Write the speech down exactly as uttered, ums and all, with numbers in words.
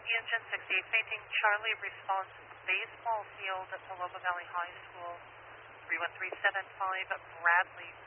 Engine sixty-eight fainting, Charlie response baseball field at Paloma Valley High School, three one three seven five Bradley